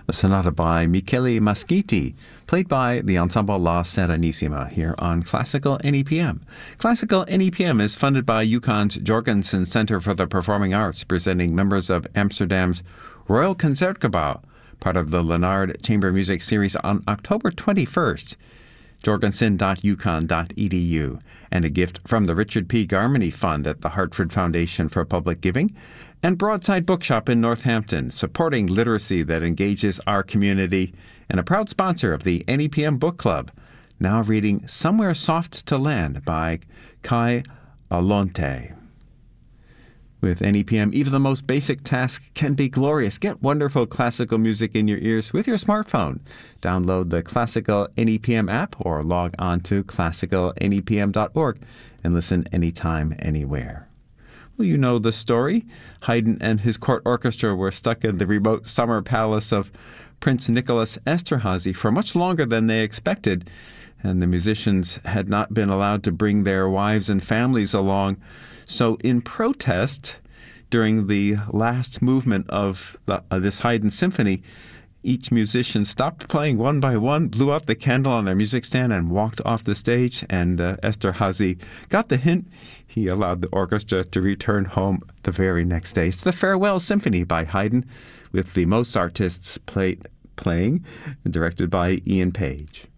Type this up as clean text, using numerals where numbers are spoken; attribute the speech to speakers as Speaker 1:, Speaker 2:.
Speaker 1: a sonata by Michele Mascitti, played by the Ensemble La Serenissima here on Classical NEPM. Classical NEPM is funded by UConn's Jorgensen Center for the Performing Arts, presenting members of Amsterdam's Royal Concertgebouw, part of the Leonard Chamber Music Series on October 21st. jorgensen.uconn.edu, and a gift from the Richard P. Garmany Fund at the Hartford Foundation for Public Giving, and Broadside Bookshop in Northampton, supporting literacy that engages our community, and a proud sponsor of the NEPM Book Club, now reading Somewhere Soft to Land by Kai Alonte. With NEPM, even the most basic task can be glorious. Get wonderful classical music in your ears with your smartphone. Download the Classical NEPM app or log on to classicalnepm.org and listen anytime, anywhere. Well, you know the story. Haydn and his court orchestra were stuck in the remote summer palace of Prince Nicholas Esterházy for much longer than they expected, and the musicians had not been allowed to bring their wives and families along. So in protest, during the last movement of this Haydn symphony, each musician stopped playing one by one, blew out the candle on their music stand, and walked off the stage. And Esterházy got the hint. He allowed the orchestra to return home the very next day. It's the Farewell Symphony by Haydn, with the Mozartists playing, directed by Ian Page.